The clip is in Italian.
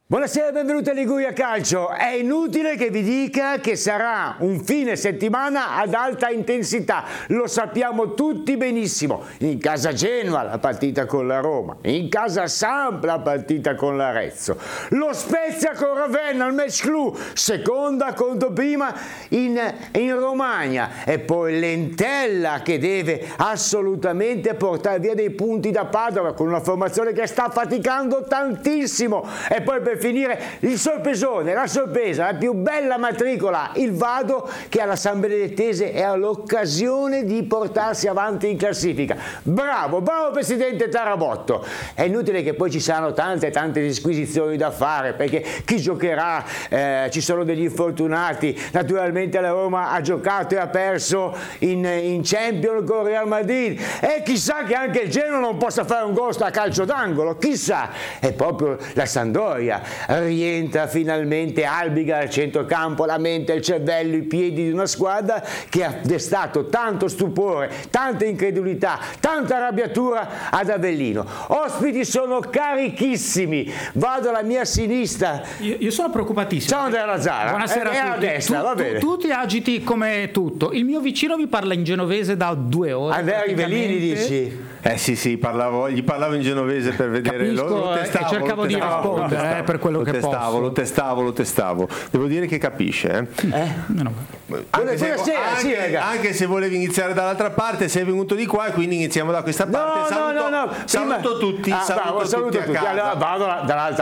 Buonasera e benvenuti a Liguria Calcio. È inutile che vi dica che sarà un fine settimana ad alta intensità, lo sappiamo tutti benissimo. In casa Genoa la partita con la Roma, in casa Samp la partita con l'Arezzo, lo Spezia con Ravenna, il match clou, seconda contro prima in Romagna, e poi l'Entella che deve assolutamente portare via dei punti da Padova con una formazione che sta faticando tantissimo, e poi per finire il sorpresone, la sorpresa, la più bella matricola, il Vado, che alla San Benedettese è all'occasione di portarsi avanti in classifica. Bravo presidente Tarabotto. È inutile che poi ci saranno tante disquisizioni da fare, perché chi giocherà, ci sono degli infortunati, naturalmente la Roma ha giocato e ha perso in Champions con Real Madrid, e chissà che anche il Genoa non possa fare un gol a calcio d'angolo, chissà. È proprio la Sampdoria rientra finalmente, albiga al centrocampo la mente, il cervello, i piedi di una squadra che ha destato tanto stupore, tanta incredulità, tanta arrabbiatura ad Avellino. Ospiti sono carichissimi, vado alla mia sinistra. Io sono preoccupatissimo. Ciao Andrea Lazzara. Buonasera a tutti. Destra, va bene. Tu ti agiti come tutto. Il mio vicino vi parla in genovese da 2 ore. Andrea Rivellini dici? Sì, gli parlavo in genovese per vedere. Capisco, e cercavo di rispondere per quello che posso. Lo testavo. Devo dire che capisce. Anche se volevi iniziare dall'altra parte, sei venuto di qua e quindi iniziamo da questa parte. No. Saluto tutti. Saluto tutti. Allora vado dall'altra